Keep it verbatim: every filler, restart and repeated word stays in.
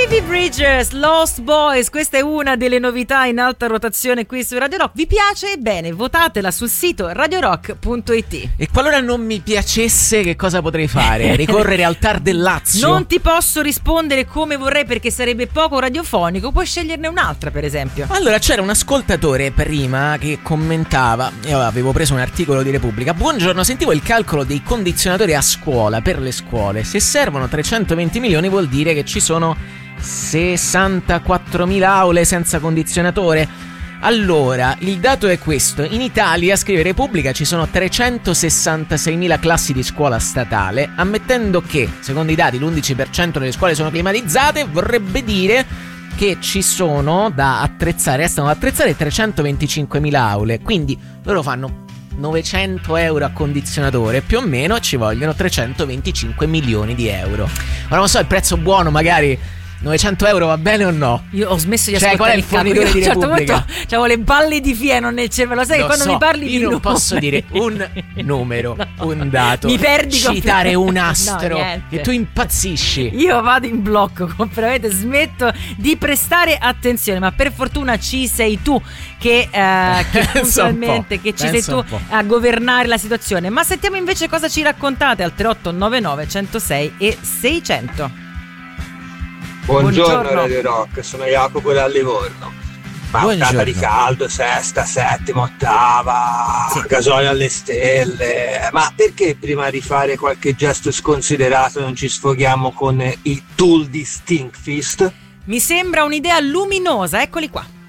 Phoebe Bridgers, Lost Boys, questa è una delle novità in alta rotazione qui su Radio Rock. Vi piace? Bene, votatela sul sito radio rock punto it. E qualora non mi piacesse, che cosa potrei fare? Ricorrere al T A R del Lazio? Non ti posso rispondere come vorrei perché sarebbe poco radiofonico, puoi sceglierne un'altra per esempio. Allora, c'era un ascoltatore prima che commentava, io avevo preso un articolo di Repubblica: buongiorno, sentivo il calcolo dei condizionatori a scuola, per le scuole. Se servono trecentoventi milioni vuol dire che ci sono sessantaquattromila aule senza condizionatore. Allora, il dato è questo: in Italia, scrive Repubblica, ci sono trecentosessantaseimila classi di scuola statale, ammettendo che, secondo i dati, l'undici per cento delle scuole sono climatizzate, vorrebbe dire che ci sono da attrezzare, restano da attrezzare trecentoventicinquemila aule, quindi loro fanno novecento euro a condizionatore più o meno, ci vogliono trecentoventicinque milioni di euro. Ora non so, il prezzo buono magari novecento euro va bene o no? Io ho smesso di cioè, ascoltare qual è il fornitore di certo Repubblica? C'avevo le balle di fieno nel cervello. Sai Lo che quando so, mi parli io di non numeri, posso dire un numero, no, un dato, mi perdi citare un astro, no, che tu impazzisci. Io vado in blocco, veramente smetto di prestare attenzione. Ma per fortuna ci sei tu che, eh, che puntualmente che ci sei tu a governare la situazione. Ma sentiamo invece cosa ci raccontate al tre otto nove nove uno zero sei e seicento. Buongiorno, Buongiorno Radio Rock, sono Jacopo da Livorno. Ma ottava di caldo, sesta, settima, ottava, sì. Gasolio alle stelle. Ma perché prima di fare qualche gesto sconsiderato non ci sfoghiamo con i tool di Stinkfist? Mi sembra un'idea luminosa, eccoli qua.